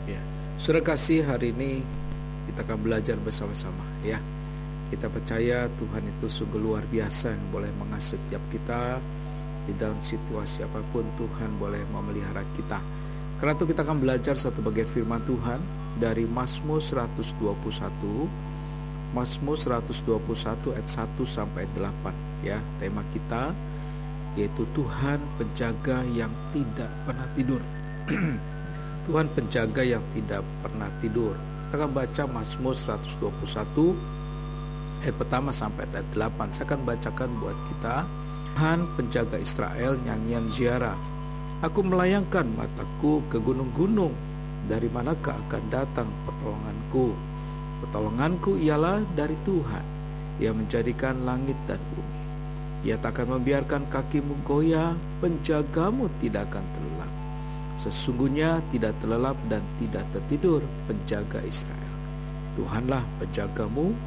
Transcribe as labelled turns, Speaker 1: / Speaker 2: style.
Speaker 1: Ya, Saudara kasih, hari ini kita akan belajar bersama-sama ya. Kita percaya Tuhan itu sungguh luar biasa yang boleh mengasihi setiap kita. Di dalam situasi apapun Tuhan boleh memelihara kita. Karena itu kita akan belajar satu bagian firman Tuhan dari Mazmur 121. Mazmur 121 ayat 1 sampai 8 ya. Tema kita yaitu Tuhan penjaga yang tidak pernah tidur. Tuhan penjaga yang tidak pernah tidur. Kita akan baca Mazmur 121 ayat pertama sampai ayat 8. Saya akan bacakan buat kita. Tuhan penjaga Israel, nyanyian ziarah. Aku melayangkan mataku ke gunung-gunung. Dari manakah akan datang pertolonganku? Pertolonganku ialah dari Tuhan yang menjadikan langit dan bumi. Ia tak akan membiarkan kakimu goyah, penjagamu tidak akan terlelap. Sesungguhnya tidak terlelap dan tidak tertidur penjaga Israel. Tuhanlah penjagamu